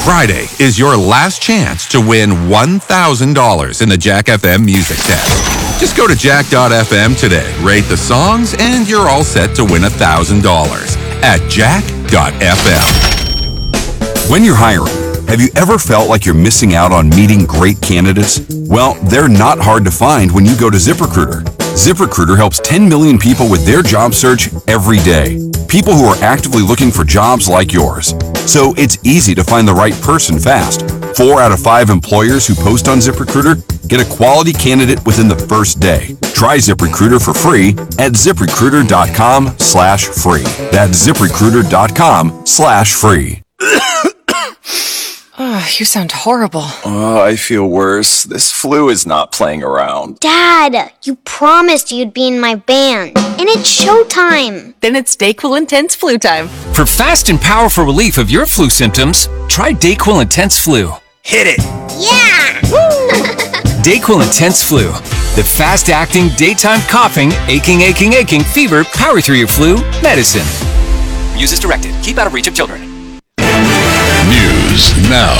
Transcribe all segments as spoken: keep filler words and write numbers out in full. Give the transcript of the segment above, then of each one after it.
Friday is your last chance to win one thousand dollars in the Jack F M Music Test. Just go to jack dot f m today, rate the songs, and you're all set to win one thousand dollars at jack dot f m. When you're hiring, have you ever felt like you're missing out on meeting great candidates? Well, they're not hard to find when you go to ZipRecruiter. ZipRecruiter helps ten million people with their job search every day. People who are actively looking for jobs like yours. So it's easy to find the right person fast. Four out of five employers who post on ZipRecruiter get a quality candidate within the first day. Try ZipRecruiter for free at ZipRecruiter.com slash free. That's ZipRecruiter.com slash free. Oh, you sound horrible. Oh, I feel worse. This flu is not playing around. Dad, you promised you'd be in my band, and it's showtime. Then it's DayQuil Intense Flu time. For fast and powerful relief of your flu symptoms, try DayQuil Intense Flu. Hit it! Yeah! DayQuil Intense Flu. The fast-acting, daytime coughing, aching, aching, aching, fever, power through your flu medicine. Use as directed. Keep out of reach of children. News now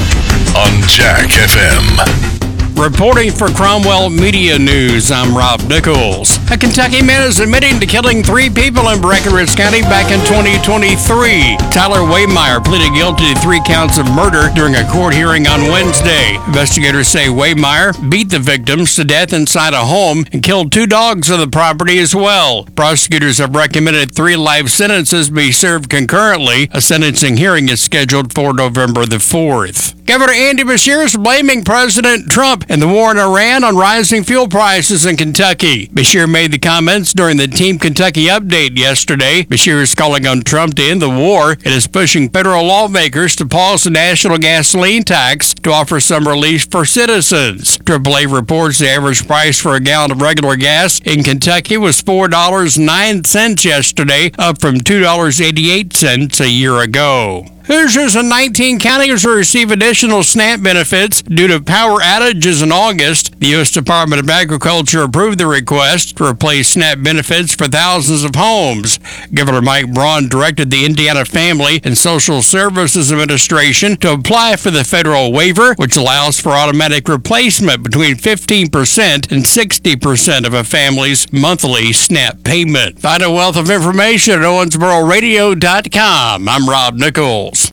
on Jack F M. Reporting for Cromwell Media News, I'm Rob Nichols. A Kentucky man is admitting to killing three people in Breckinridge County back in twenty twenty-three. Tyler Waymeyer pleaded guilty to three counts of murder during a court hearing on Wednesday. Investigators say Waymeyer beat the victims to death inside a home and killed two dogs on the property as well. Prosecutors have recommended three life sentences be served concurrently. A sentencing hearing is scheduled for November the fourth. Governor Andy Beshear is blaming President Trump and the war in Iran on rising fuel prices in Kentucky. Beshear made the comments during the Team Kentucky update yesterday. Beshear is calling on Trump to end the war and is pushing federal lawmakers to pause the national gasoline tax to offer some relief for citizens. triple A reports the average price for a gallon of regular gas in Kentucky was four dollars and nine cents yesterday, up from two dollars and eighty-eight cents a year ago. Hoosiers in nineteen counties will receive additional SNAP benefits due to power outages in August. The U S Department of Agriculture approved the request to replace SNAP benefits for thousands of homes. Governor Mike Braun directed the Indiana Family and Social Services Administration to apply for the federal waiver, which allows for automatic replacement between fifteen percent and sixty percent of a family's monthly SNAP payment. Find a wealth of information at owensboro radio dot com. I'm Rob Nichols.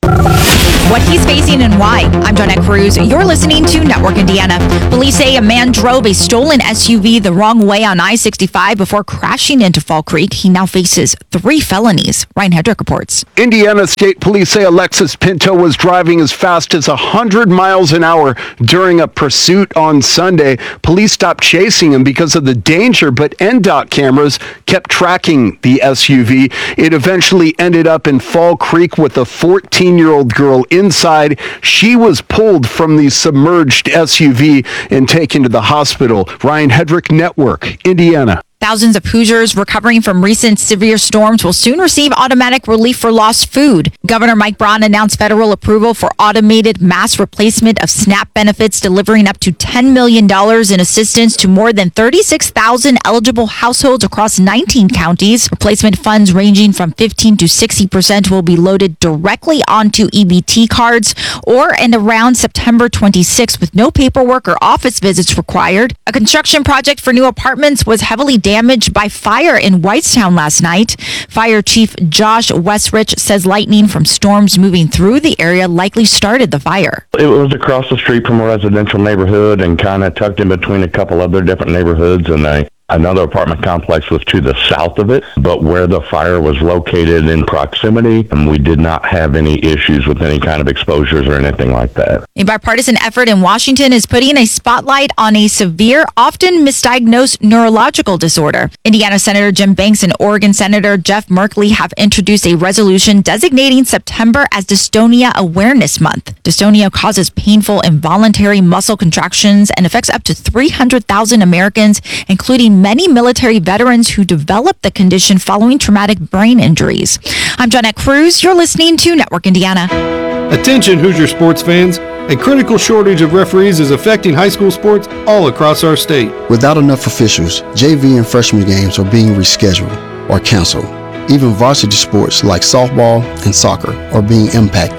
What he's facing and why. I'm Jonette Cruz. You're listening to Network Indiana. Police say a man drove a stolen S U V the wrong way on I sixty-five before crashing into Fall Creek. He now faces three felonies. Ryan Hedrick reports. Indiana State Police say Alexis Pinto was driving as fast as one hundred miles an hour during a pursuit on Sunday. Police stopped chasing him because of the danger, but N D O T cameras kept tracking the S U V. It eventually ended up in Fall Creek with a fourteen-year-old girl inside. She was pulled from the submerged S U V and taken to the hospital. Ryan Hedrick, Network, Indiana. Thousands of Hoosiers recovering from recent severe storms will soon receive automatic relief for lost food. Governor Mike Braun announced federal approval for automated mass replacement of SNAP benefits, delivering up to ten million dollars in assistance to more than thirty-six thousand eligible households across nineteen counties. Replacement funds ranging from fifteen to sixty percent will be loaded directly onto E B T cards or and around September twenty-sixth with no paperwork or office visits required. A construction project for new apartments was heavily damaged damaged by fire in Whitestown last night. Fire Chief Josh Westrich says lightning from storms moving through the area likely started the fire. It was across the street from a residential neighborhood and kind of tucked in between a couple other different neighborhoods, and a Another apartment complex was to the south of it, but where the fire was located in proximity, and we did not have any issues with any kind of exposures or anything like that. A bipartisan effort in Washington is putting a spotlight on a severe, often misdiagnosed neurological disorder. Indiana Senator Jim Banks and Oregon Senator Jeff Merkley have introduced a resolution designating September as Dystonia Awareness Month. Dystonia causes painful involuntary muscle contractions and affects up to three hundred thousand Americans, including many military veterans who developed the condition following traumatic brain injuries. I'm Jonette Cruz. You're listening to Network Indiana. Attention Hoosier sports fans. A critical shortage of referees is affecting high school sports all across our state. Without enough officials, J V and freshman games are being rescheduled or canceled. Even varsity sports like softball and soccer are being impacted.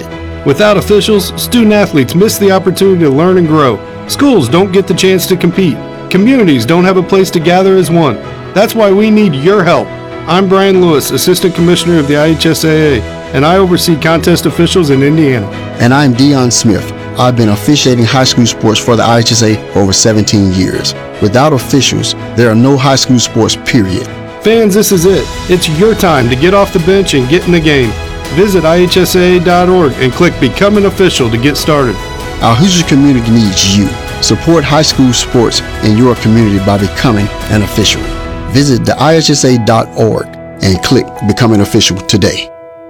Without officials, student athletes miss the opportunity to learn and grow. Schools don't get the chance to compete. Communities don't have a place to gather as one. That's why we need your help. I'm Brian Lewis, Assistant Commissioner of the I H S A A, and I oversee contest officials in Indiana. And I'm Dion Smith. I've been officiating high school sports for the I H S A for over seventeen years. Without officials, there are no high school sports, period. Fans, this is it. It's your time to get off the bench and get in the game. Visit I H S A A dot org and click Become an Official to get started. Our Hoosier community needs you. Support high school sports in your community by becoming an official. Visit the I H S A dot org and click Become an Official today.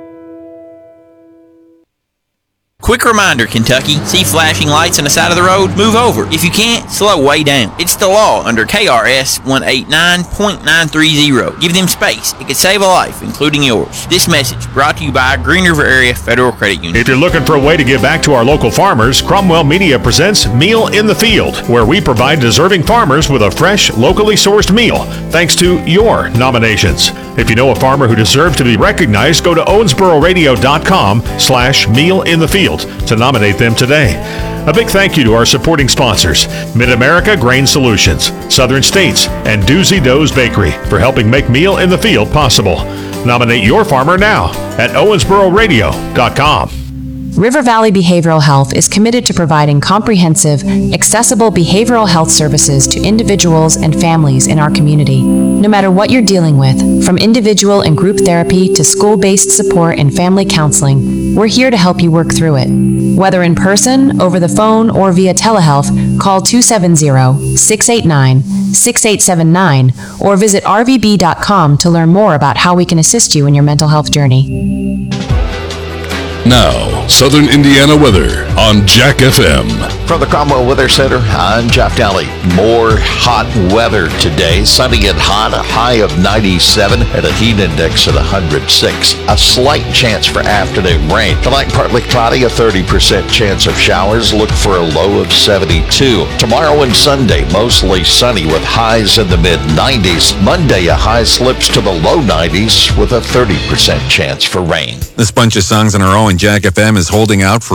Quick reminder, Kentucky, see flashing lights on the side of the road? Move over. If you can't, slow way down. It's the law under K R S one eighty-nine point nine three zero. Give them space. It could save a life, including yours. This message brought to you by Green River Area Federal Credit Union. If you're looking for a way to give back to our local farmers, Cromwell Media presents Meal in the Field, where we provide deserving farmers with a fresh, locally sourced meal, thanks to your nominations. If you know a farmer who deserves to be recognized, go to owensboro radio dot com slash meal in the field to nominate them today. A big thank you to our supporting sponsors, Mid-America Grain Solutions, Southern States, and Doozy Doe's Bakery for helping make Meal in the Field possible. Nominate your farmer now at owensboro radio dot com. River Valley Behavioral Health is committed to providing comprehensive, accessible behavioral health services to individuals and families in our community. No matter what you're dealing with, from individual and group therapy to school-based support and family counseling, we're here to help you work through it. Whether in person, over the phone, or via telehealth, call two seven zero, six eight nine, six eight seven nine or visit r v b dot com to learn more about how we can assist you in your mental health journey. Now, Southern Indiana weather on Jack F M. From the Cromwell Weather Center, I'm Jeff Daly. More hot weather today. Sunny and hot, a high of ninety-seven and a heat index at one hundred six. A slight chance for afternoon rain. Tonight, partly cloudy, a thirty percent chance of showers. Look for a low of seventy-two. Tomorrow and Sunday, mostly sunny with highs in the mid nineties. Monday, a high slips to the low nineties with a thirty percent chance for rain. This bunch of songs on our own Jack F M is holding out for